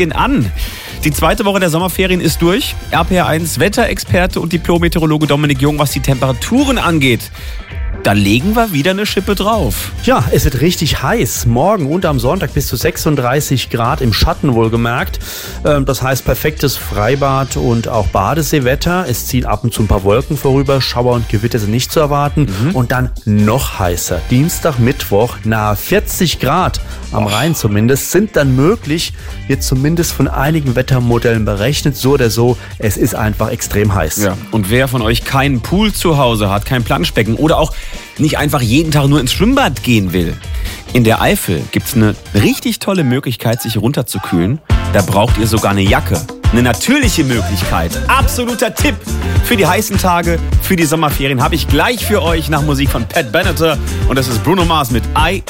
an. Die zweite Woche der Sommerferien ist durch. RPR1 Wetterexperte und Diplom-Meteorologe Dominik Jung, was die Temperaturen angeht. Da legen wir wieder eine Schippe drauf. Ja, es wird richtig heiß. Morgen und am Sonntag bis zu 36 Grad im Schatten wohlgemerkt. Das heißt perfektes Freibad und auch Badeseewetter. Es ziehen ab und zu ein paar Wolken vorüber. Schauer und Gewitter sind nicht zu erwarten. Und dann noch heißer. Dienstag, Mittwoch nahe 40 Grad. Am Rhein zumindest sind dann möglich. Wird zumindest von einigen Wettermodellen berechnet. So oder so, es ist einfach extrem heiß. Ja. Und wer von euch keinen Pool zu Hause hat, kein Planschbecken oder auch nicht einfach jeden Tag nur ins Schwimmbad gehen will. In der Eifel gibt es eine richtig tolle Möglichkeit, sich runterzukühlen. Da braucht ihr sogar eine Jacke. Eine natürliche Möglichkeit. Absoluter Tipp für die heißen Tage, für die Sommerferien habe ich gleich für euch nach Musik von Pat Benatar. Und das ist Bruno Mars mit I